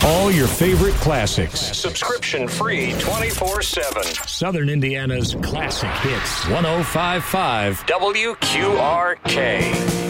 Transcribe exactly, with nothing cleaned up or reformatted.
All your favorite classics. Subscription free twenty-four seven. Southern Indiana's classic hits. one oh five point five W Q R K.